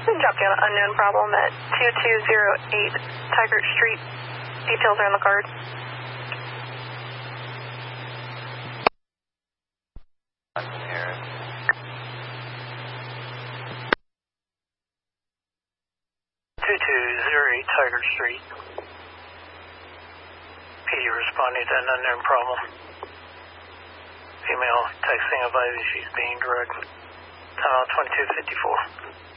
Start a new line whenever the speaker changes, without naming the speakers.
Drop down unknown problem at 2208 Tigert Street. Details are on the card.
Here.
2208 Tigert Street. PD responding to an unknown problem. Female texting advises she's being drugged. Time out 2254.